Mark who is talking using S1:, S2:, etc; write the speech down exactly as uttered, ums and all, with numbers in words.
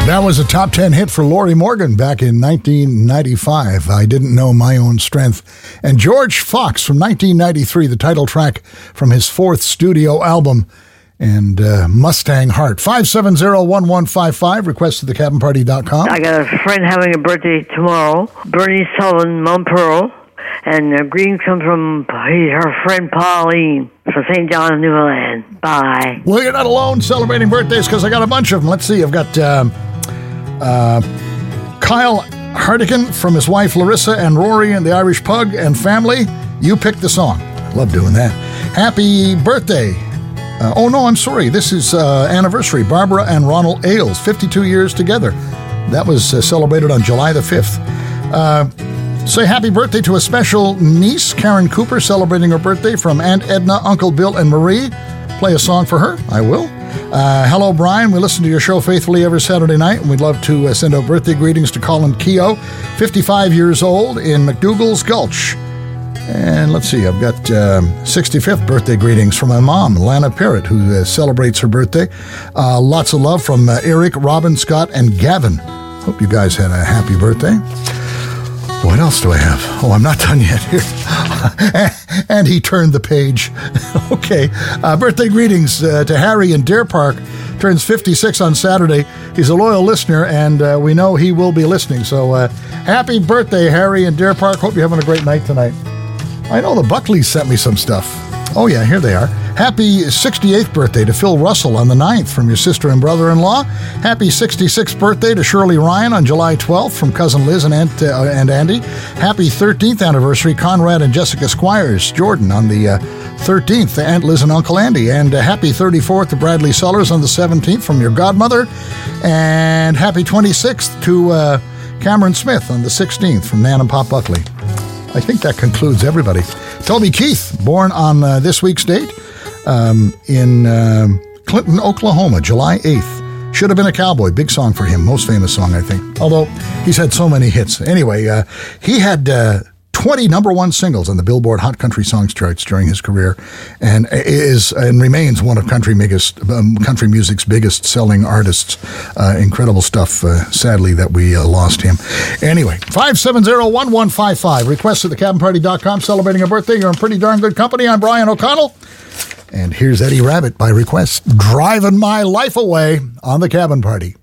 S1: That was a top ten hit for Lorrie Morgan back in nineteen ninety-five. I Didn't Know My Own Strength. And George Fox from nineteen ninety-three, the title track from his fourth studio album, and uh, Mustang Heart. five seven zero, one one five five, request to the cabin party dot com.
S2: I got a friend having a birthday tomorrow, Bernie Sullivan, Mount Pearl, and uh, greetings come from her friend Pauline from Saint John, Newfoundland. Bye.
S1: Well, you're not alone celebrating birthdays because I got a bunch of them. Let's see. I've got um, uh, Kyle Hardigan from his wife Larissa and Rory and the Irish Pug and family. You picked the song. Love doing that. Happy birthday. Uh, oh, no, I'm sorry. This is uh, anniversary. Barbara and Ronald Ailes, fifty-two years together. That was uh, celebrated on July the fifth. Uh, say happy birthday to a special niece, Karen Cooper, celebrating her birthday from Aunt Edna, Uncle Bill, and Marie. Play a song for her. I will. Uh, hello, Brian. We listen to your show faithfully every Saturday night, and we'd love to uh, send out birthday greetings to Colin Keogh, fifty-five years old, in McDougall's Gulch. And let's see, I've got um, sixty-fifth birthday greetings from my mom, Lana Parrott, who uh, celebrates her birthday. Uh, lots of love from uh, Eric, Robin, Scott, and Gavin. Hope you guys had a happy birthday. What else do I have? Oh, I'm not done yet here. And he turned the page. Okay. Uh, birthday greetings uh, to Harry in Deer Park. Turns fifty-six on Saturday. He's a loyal listener, and uh, we know he will be listening. So uh, happy birthday, Harry in Deer Park. Hope you're having a great night tonight. I know the Buckleys sent me some stuff. Oh, yeah, here they are. Happy sixty-eighth birthday to Phil Russell on the ninth from your sister and brother-in-law. Happy sixty-sixth birthday to Shirley Ryan on July twelfth from cousin Liz and Aunt uh, and Andy. Happy thirteenth anniversary, Conrad and Jessica Squires, Jordan, on the uh, thirteenth to Aunt Liz and Uncle Andy. And uh, happy thirty-fourth to Bradley Sellers on the seventeenth from your godmother. And happy twenty-sixth to uh, Cameron Smith on the sixteenth from Nan and Pop Buckley. I think that concludes everybody. Toby Keith, born on uh, this week's date um, in uh, Clinton, Oklahoma, July eighth. Should have Been a Cowboy. Big song for him. Most famous song, I think. Although he's had so many hits. Anyway, uh, he had uh, twenty number one singles on the Billboard Hot Country Songs charts during his career, and is and remains one of country biggest, um, country music's biggest selling artists. Uh, incredible stuff. Uh, sadly, that we uh, lost him. Anyway, five seven zero, one one five five. Request at the cabin party dot com. Celebrating a birthday. You're in pretty darn good company. I'm Brian O'Connell. And here's Eddie Rabbitt by request, Driving My Life Away on the Cabin Party.